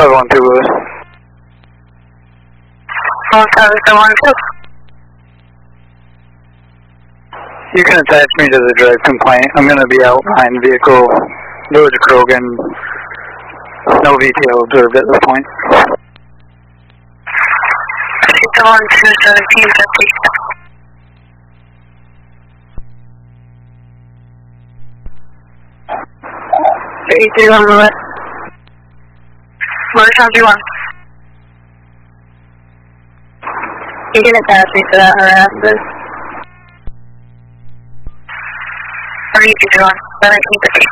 1 2 Lewis. 1 You can attach me to the drive complaint. I'm going to be out behind vehicle, Village Krogan. No VTO observed at this point. 1 2 1750. on the left. Motor 1. You can attach me to that harasser. 32 1 1750.